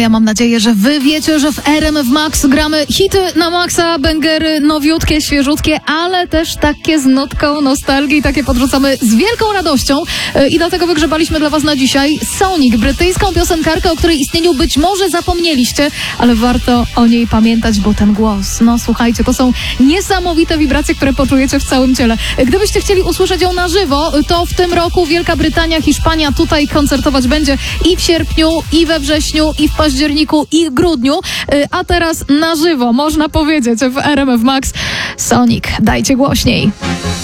mam nadzieję, że wy wiecie, że w RMF Max gramy hity na maksa, bęgery nowiutkie, świeżutkie, ale też takie z nutką nostalgii, takie podrzucamy z wielką radością i dlatego wygrzebaliśmy dla was na dzisiaj Sonic, brytyjską piosenkarkę, o której istnieniu być może zapomnieliście, ale warto o niej pamiętać, bo ten głos, no słuchajcie, to są niesamowite wibracje, które poczujecie w całym ciele. Gdybyście chcieli usłyszeć ją na żywo, to w tym roku Wielka Brytania, Hiszpania tutaj koncertować będzie i w sierpniu, i we wrześniu, i w październiku, i w grudniu, a teraz na żywo, można powiedzieć, w RMF Max Sonic. Dajcie głośniej.